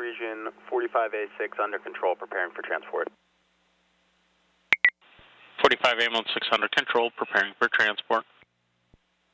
region, 45A6 under control, preparing for transport. 45A 6 under control, preparing for transport.